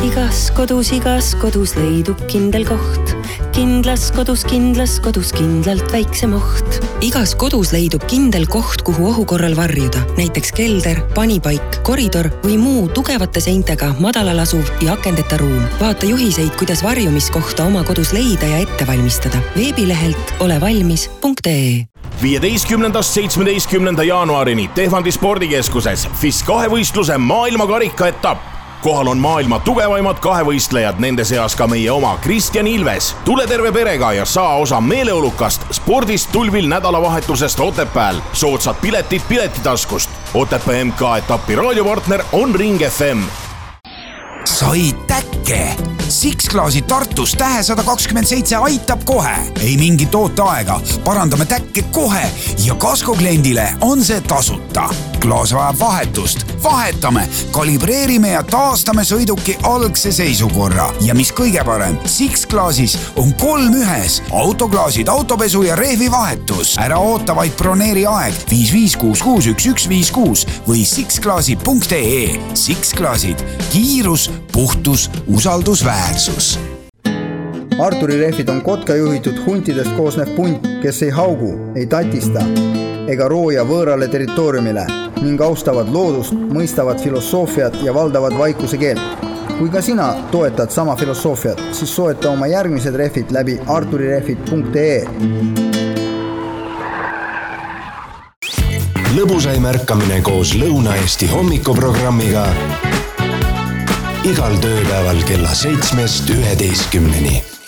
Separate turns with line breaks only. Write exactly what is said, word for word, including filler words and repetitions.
igas kodus, igas kodus leidub kindel koht. Kindlas kodus, kindlas kodus kindlalt väiksem oht.
Igas kodus leidub kindel koht, kuhu ohu korral varjuda. Näiteks kelder, panipaik, koridor või muu tugevate seintega madalal asuv ja akendeta ruum. Vaata juhiseid, kuidas varjumiskohta oma kodus leida ja ette valmistada. Veebilehelt olevalmis punkt ee.
viieteistkümnendast seitsmeteistkümnenda jaanuarini Tehvandi spordikeskuses F I S kahevõistluse maailmakarika etapp. Kohal on maailma tugevaimad kahevõistlejad, nende seas ka meie oma Kristjan Ilves. Tule terve perega ja saa osa meeleolukast spordist tulvil nädalavahetusest Otepääl. Soodsad piletid Piletitaskust. Otepää M K etappi raadiopartner on Ring F M.
Sai täkke! Six-Claasi Tartus tähe sada kakskümmend seitse aitab kohe. Ei mingit ooteaega. Parandame täkke kohe ja kaskokliendile on see tasuta. Klaas vajab vahetust. Vahetame, kalibreerime ja taastame sõiduki algse seisukorra. Ja mis kõige parem, Six-Claasis on kolm ühes. Autoklaasid, autopesu ja rehvi vahetus. Ära oota vaid broneeri aeg viis viis kuus kuus üks üks viis kuus või sixclaasi punkt ee. Six-Claasid. Kiirus, puhtus, usaldusväärsus.
Arturi rehvid on kotka juhitud huntidest koosnev punt, kes ei haugu, ei tatista ega rooja võõrale territooriumile ning austavad loodust, mõistavad filosoofiat ja valdavad vaikuse keelt. Kui ka sina toetad sama filosoofiat, siis soeta oma järgmised rehvid läbi arturirehvid punkt ee.
Lõbusai märkamine koos Lõuna-Eesti hommikuprogrammiga igal tööpäeval kella seitsmest üheteistkümneni.